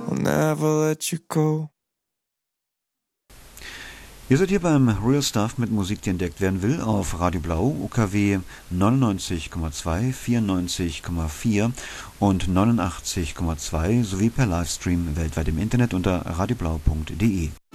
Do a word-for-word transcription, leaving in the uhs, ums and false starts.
I'll never let you go. Ihr seid hier beim Real Stuff mit Musik, die entdeckt werden will, auf Radio Blau, U K W neunundneunzig Komma zwei, vierundneunzig Komma vier und neunundachtzig Komma zwei sowie per Livestream weltweit im Internet unter radioblau punkt de.